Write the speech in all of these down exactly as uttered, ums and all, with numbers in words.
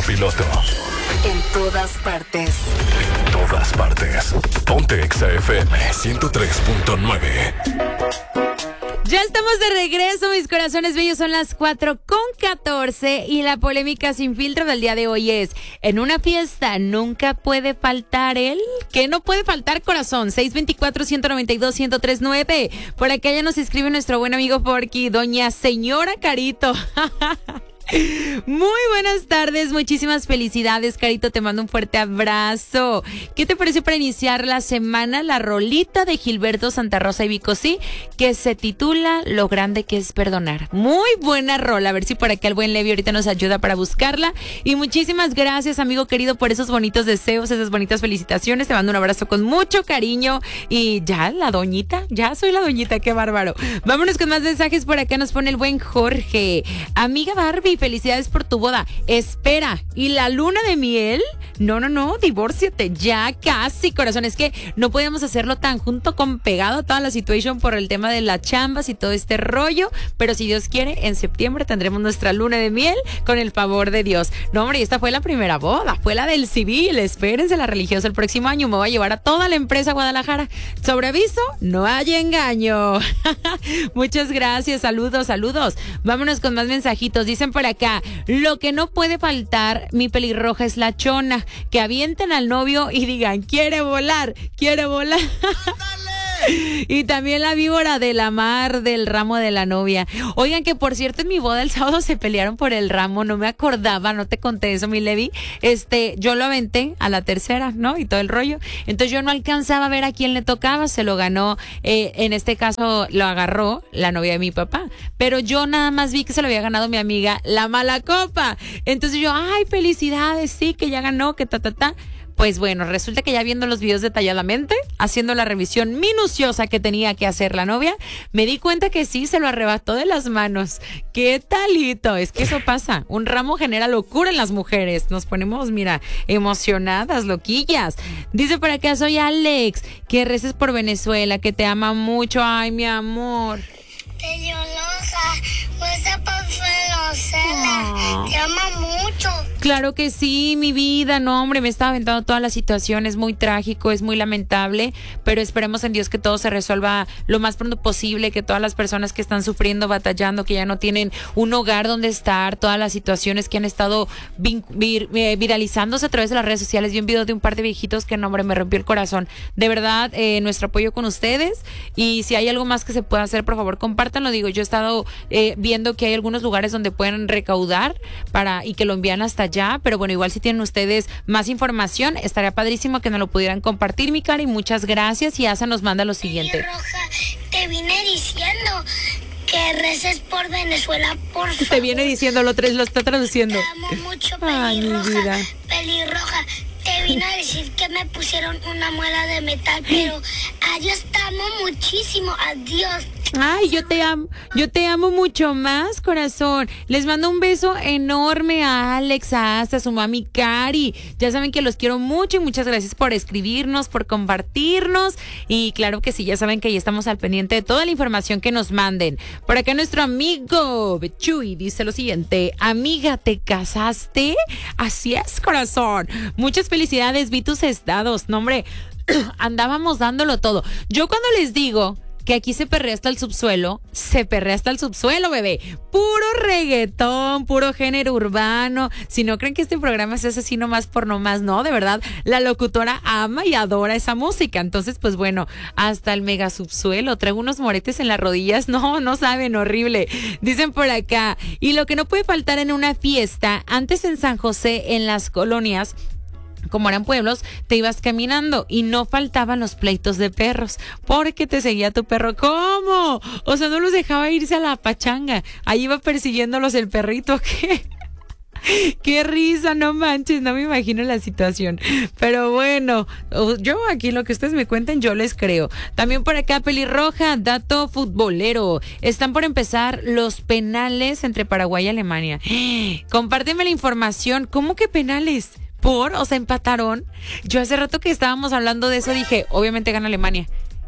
copiloto. En todas partes. En todas partes. Ponte Exa F M ciento tres punto nueve. Ya estamos de regreso, mis corazones bellos. Son las cuatro con catorce y la polémica sin filtro del día de hoy es: en una fiesta nunca puede faltar el... ¿Qué no puede faltar, corazón? seis dos cuatro, uno nueve dos, uno cero tres nueve. Por acá ya nos escribe nuestro buen amigo Porky, doña señora Carito. Muy buenas tardes, muchísimas felicidades, Carito, te mando un fuerte abrazo. ¿Qué te parece para iniciar la semana la rolita de Gilberto Santa Rosa y Vicosí, que se titula Lo grande que es perdonar? Muy buena rola, a ver si por acá el buen Levi ahorita nos ayuda para buscarla. Y muchísimas gracias, amigo querido, por esos bonitos deseos, esas bonitas felicitaciones. Te mando un abrazo con mucho cariño. Y ya, la doñita, ya soy la doñita, qué bárbaro. Vámonos con más mensajes. Por acá nos pone el buen Jorge. Amiga Barbie, felicidades por tu boda. Espera, ¿y la luna de miel? No, no, no, divórciate ya casi, corazón. Es que no podíamos hacerlo tan junto con pegado a toda la situación por el tema de las chambas y todo este rollo, pero si Dios quiere, en septiembre tendremos nuestra luna de miel con el favor de Dios. No, hombre, esta fue la primera boda, fue la del civil. Espérense la religiosa el próximo año. Me voy a llevar a toda la empresa a Guadalajara. Sobre aviso, no hay engaño. Muchas gracias, saludos, saludos. Vámonos con más mensajitos. Dicen por acá: lo que no puede faltar, mi pelirroja, es la chona, que avienten al novio y digan, quiere volar, quiere volar. Y también la víbora de la mar del ramo de la novia. Oigan, que por cierto, en mi boda el sábado se pelearon por el ramo. No me acordaba, no te conté eso, mi Levi. Este, yo lo aventé a la tercera, ¿no? Y todo el rollo. Entonces yo no alcanzaba a ver a quién le tocaba. Se lo ganó, eh, en este caso lo agarró la novia de mi papá. Pero yo nada más vi que se lo había ganado mi amiga, la mala copa. Entonces yo, ay, felicidades, sí, que ya ganó, que ta, ta, ta. Pues bueno, resulta que ya viendo los videos detalladamente, haciendo la revisión minuciosa que tenía que hacer la novia, me di cuenta que sí, se lo arrebató de las manos. ¿Qué talito? Es que eso pasa. Un ramo genera locura en las mujeres. Nos ponemos, mira, emocionadas, loquillas. Dice por acá, soy Alex, que reces por Venezuela, que te ama mucho. Ay, mi amor. Te yo loja, pues por Venezuela, te ama mucho. Claro que sí, mi vida. No, hombre, me estaba aventando toda la situación. Es muy trágico, es muy lamentable, pero esperemos en Dios que todo se resuelva lo más pronto posible, que todas las personas que están sufriendo, batallando, que ya no tienen un hogar donde estar, todas las situaciones que han estado vir, vir, eh, viralizándose a través de las redes sociales. Vi un video de un par de viejitos que, no, hombre, me rompió el corazón. De verdad, eh, nuestro apoyo con ustedes, y si hay algo más que se pueda hacer, por favor, compártanlo. Digo, yo he estado eh, viendo que hay algunos lugares donde pueden recaudar para y que lo envían hasta allá, pero bueno, igual si tienen ustedes más información, estaría padrísimo que nos lo pudieran compartir, mi cara, y muchas gracias. Y Asa nos manda lo siguiente. Roja, te vine diciendo que reces por Venezuela, por favor. Te viene diciendo, lo, lo está traduciendo. Te amo mucho, Ay, pelirroja. mi vida. Pelirroja, te vine a decir que me pusieron una muela de metal, pero adiós, te amo muchísimo, adiós. Ay, yo te amo, yo te amo mucho más, corazón. Les mando un beso enorme a Alex, a Asa, a su mami Cari. Ya saben que los quiero mucho y muchas gracias por escribirnos, por compartirnos. Y claro que sí, ya saben que ahí estamos al pendiente de toda la información que nos manden. Por acá nuestro amigo Chuy dice lo siguiente: amiga, ¿te casaste? Así es, corazón. Muchas felicidades, vi tus estados. No, hombre, andábamos dándolo todo. Yo cuando les digo que aquí se perrea hasta el subsuelo, se perrea hasta el subsuelo, bebé. Puro reggaetón, puro género urbano. Si no creen que este programa se hace así nomás por nomás, no, de verdad, la locutora ama y adora esa música. Entonces, pues bueno, hasta el mega subsuelo. Traigo unos moretes en las rodillas, no, no saben, horrible. Dicen por acá, y lo que no puede faltar en una fiesta, antes en San José, en las colonias, como eran pueblos, te ibas caminando y no faltaban los pleitos de perros, porque te seguía tu perro. ¿Cómo? O sea, no los dejaba irse a la pachanga. Ahí iba persiguiéndolos el perrito. ¿Qué? Qué risa, no manches, no me imagino la situación. Pero bueno, yo aquí lo que ustedes me cuenten, yo les creo. También por acá, pelirroja, dato futbolero. Están por empezar los penales entre Paraguay y Alemania. Compárteme la información. ¿Cómo que penales? ¿Por? O sea, empataron. Yo hace rato que estábamos hablando de eso dije, obviamente gana Alemania.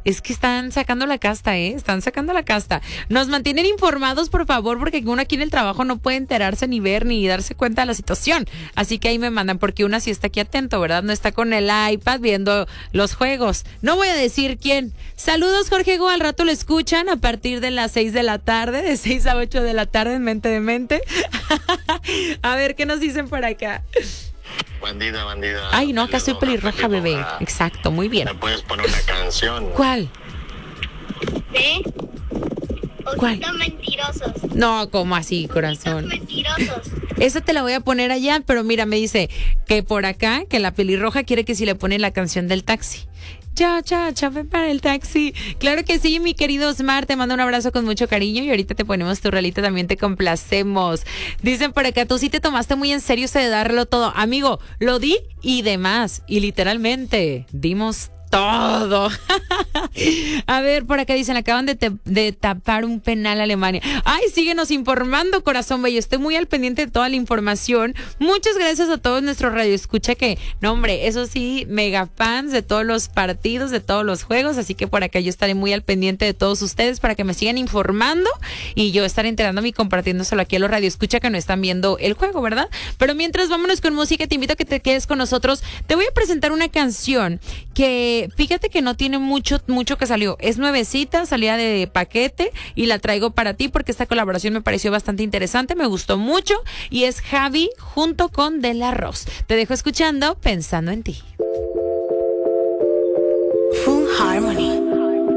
Es que están sacando la casta, ¿eh? Están sacando la casta. Nos mantienen informados, por favor, porque uno aquí en el trabajo no puede enterarse ni ver ni darse cuenta de la situación. Así que ahí me mandan, porque una sí está aquí atento, ¿verdad? No está con el iPad viendo los juegos. No voy a decir quién. Saludos, Jorge Go. Al rato lo escuchan a partir de las seis de la tarde, de seis a ocho de la tarde en Mente de Mente. A ver, ¿qué nos dicen por acá? Bandida, bandida. Ay, no, acá soy pelirroja, bebé. Exacto, muy bien. ¿Me puedes poner una canción? ¿Cuál? ¿Sí? ¿Cuál? Ojitos mentirosos. No, ¿cómo así, corazón? Ojitos mentirosos. Esa te la voy a poner allá, pero mira, me dice que por acá, que la pelirroja quiere que si le pone la canción del taxi. Ya, ya, ya, ven para el taxi. Claro que sí, mi querido Osmar, te mando un abrazo con mucho cariño y ahorita te ponemos tu rolita, también te complacemos. Dicen por acá, tú sí te tomaste muy en serio ese de darlo todo. Amigo, lo di y demás. Y literalmente, dimos todo. A ver, por acá dicen, acaban de, te, de tapar un penal a Alemania. Ay, síguenos informando, corazón bello. Estoy muy al pendiente de toda la información. Muchas gracias a todos nuestros radioescucha que, no hombre, eso sí, mega fans de todos los partidos, de todos los juegos. Así que por acá yo estaré muy al pendiente de todos ustedes para que me sigan informando y yo estaré enterándome y compartiéndoselo aquí a los radioescucha que no están viendo el juego, ¿verdad? Pero mientras, vámonos con música. Te invito a que te quedes con nosotros. Te voy a presentar una canción que fíjate que no tiene mucho, mucho que salió. Es nuevecita, salía de paquete y la traigo para ti porque esta colaboración me pareció bastante interesante, me gustó mucho y es Javi junto con De La Roz. Te dejo escuchando Pensando en Ti.